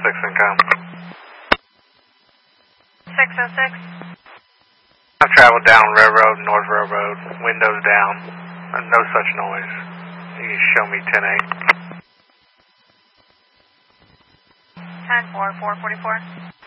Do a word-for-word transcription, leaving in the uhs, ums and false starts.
six income. six oh six. I've traveled down Railroad, North Railroad, windows down, no such noise. You can show me ten eight. ten four, four forty-four.